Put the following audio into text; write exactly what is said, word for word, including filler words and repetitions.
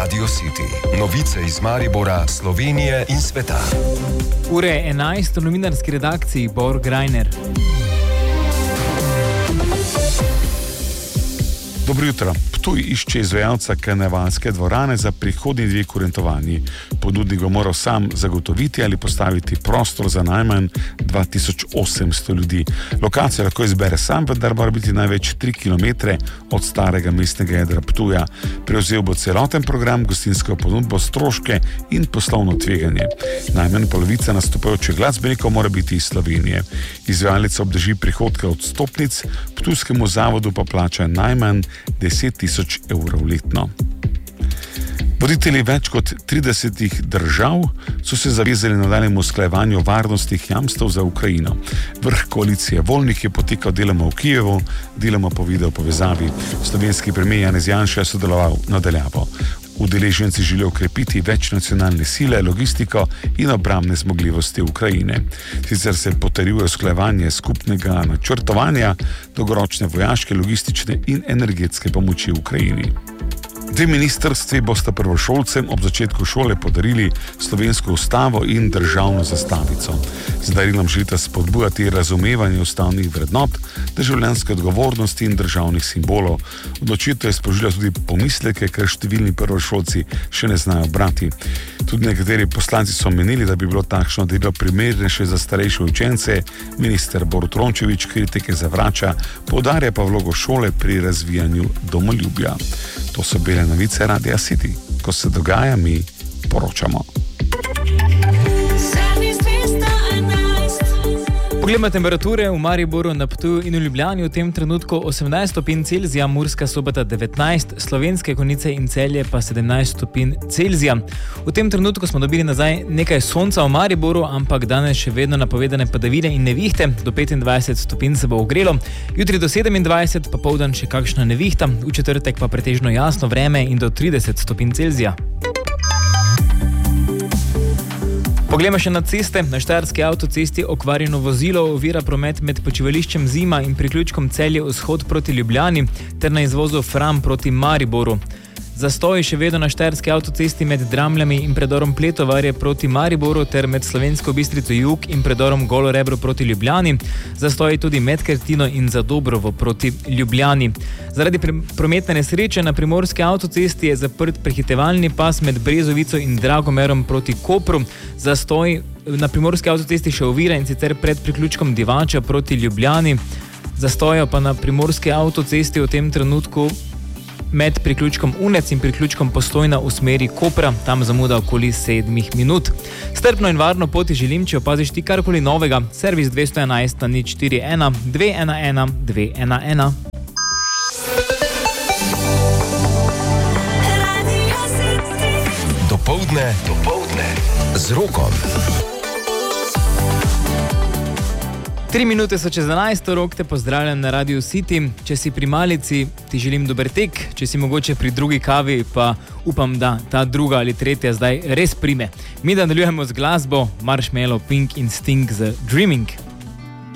Radio City. Novice iz Maribora, Slovenije in sveta. Ure enajst v novinarski redakciji Bor Grajner. Dobro jutro. Ptuj išče izvajalca karnevalske dvorane za prihodnji dve kurentovanji. Ponudnik bo moral sam zagotoviti ali postaviti prostor za najmanj dva tisoč osemsto ljudi. Lokacijo lahko izbere sam, vendar mora biti največ tri kilometre od starega mestnega jedra Ptuja. Prevzel bo celoten program, gostinsko ponudbo, stroške in poslovno tveganje. Najmanj polovica nastopajočih glasbenikov mora biti iz Slovenije. Izvajalec obdrži prihodke od vstopnic, ptujskemu zavodu pa plača najmanj deset tisoč evrov letno. Voditelji več kot tridesetih držav so se zavezali nadaljnjemu usklajevanju varnostnih jamstev za Ukrajino. Vrh koalicije voljnih je potekal deloma v Kijevu, deloma po video povezavi. Slovenski premier Janez Janša je sodeloval nadaljavo. Udeleženci želijo okrepiti večnacionalne sile, logistiko in obrambne zmogljivosti Ukrajine. Sicer se potrjuje usklajevanje skupnega načrtovanja, dolgoročne vojaške, logistične in energetske pomoči Ukrajini. Dve ministrstvi bosta prvošolcem ob začetku šole podarili slovensko ustavo in državno zastavico. Z darilom želita spodbujati razumevanje ustavnih vrednot, državljanske odgovornosti in državnih simbolov. Odločitev je sprožila tudi pomisleke, ker številni prvošolci še ne znajo brati. Tudi nekateri poslanci so menili, da bi bilo takšno delo primernejše za starejše učence. Minister Borut Rončević kritike zavrača, poudarja pa vlogo šole pri razvijanju domoljubja. To so bile novice Radia City. Ko se dogaja, mi poročamo. Poglejmo temperature v Mariboru, na Ptuju in v Ljubljani v tem trenutku osemnajst stopinj Celzija, Murska Sobota devetnajst, Slovenske Konjice in Celje pa sedemnajst stopinj Celzija. V tem trenutku smo dobili nazaj nekaj sonca v Mariboru, ampak danes še vedno napovedane padavine in nevihte, do petindvajset stopinj se bo ogrelo, jutri do sedemindvajset, popoldan še kakšna nevihta, v četrtek pa pretežno jasno vreme in do trideset stopinj Celzija. Poglejmo še na ceste. Na Štajerski avtocesti okvarjeno vozilo ovira promet med počivališčem Zima in priključkom Celje vzhod proti Ljubljani ter na izvozu Fram proti Mariboru. Zastoji še vedno na Štajerski avtocesti med Dramljami in predorom Pletovarje proti Mariboru ter med Slovensko Bistrico jug in predorom Golo Rebro proti Ljubljani. Zastoji tudi med Kertino in Zadobrovo proti Ljubljani. Zaradi prometne nesreče na Primorski avtocesti je zaprt prehitevalni pas med Brezovico in Dragomerom proti Kopru. Zastoj na Primorski avtocesti še ovira in sicer pred priključkom Divača proti Ljubljani. Zastoja pa na Primorski avtocesti v tem trenutku med priključkom Unec in priključkom Postojna v smeri Kopra, tam zamuda okoli sedmih minut. Strpno in varno poti želim, če opaziš ti karkoli novega, servis dvesto enajst na nič štiri ena dve ena ena dve ena ena. Dopoldne, dopoldne z Rokom. Tri minute so čez enajst, Rok te pozdravljam na Radio City. Če si pri malici, ti želim dober tek, če si mogoče pri drugi kavi, pa upam, da ta druga ali tretja zdaj res prime. Mi nadaljujemo z glasbo, Marshmallow, Pink in Sting z Dreaming.